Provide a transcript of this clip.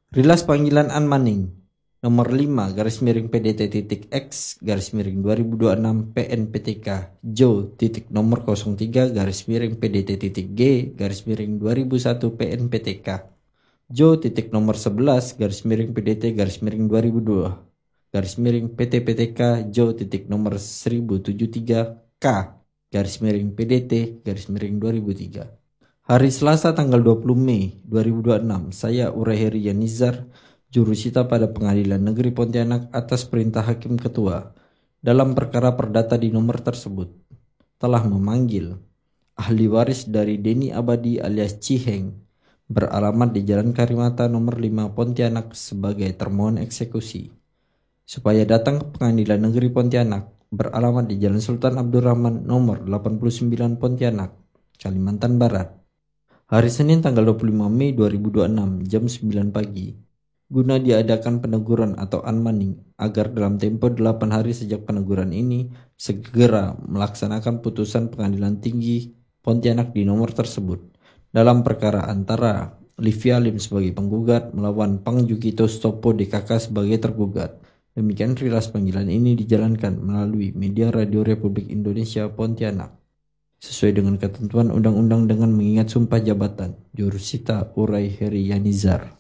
Rilas panggilan An Manning nomor 5 garis miring PDT.X garis miring 2026 PNPTK Jo titik nomor 03 garis miring PDT.G garis miring 2001 PNPTK Jo titik nomor 11 garis miring PDT garis miring 2002 garis miring PTPTK Jo titik nomor 1073 K garis miring PDT garis miring 2003. Hari Selasa tanggal 20 Mei 2026, saya Uraheri Yanizar, jurusita pada Pengadilan Negeri Pontianak atas perintah Hakim Ketua dalam perkara perdata di nomor tersebut, telah memanggil ahli waris dari Deni Abadi alias Ciheng, beralamat di Jalan Karimata nomor 5 Pontianak sebagai termohon eksekusi, supaya datang ke Pengadilan Negeri Pontianak, beralamat di Jalan Sultan Abdurrahman nomor 89 Pontianak, Kalimantan Barat, hari Senin tanggal 25 Mei 2026 jam 9 pagi, guna diadakan peneguran atau unmanning agar dalam tempo 8 hari sejak peneguran ini segera melaksanakan putusan Pengadilan Tinggi Pontianak di nomor tersebut dalam perkara antara Livia Lim sebagai penggugat melawan Pang Jukito Stopo DKK sebagai tergugat. Demikian rilas panggilan ini dijalankan melalui media Radio Republik Indonesia Pontianak sesuai dengan ketentuan undang-undang dengan mengingat sumpah jabatan. Jurusita Uraheri Yanizar.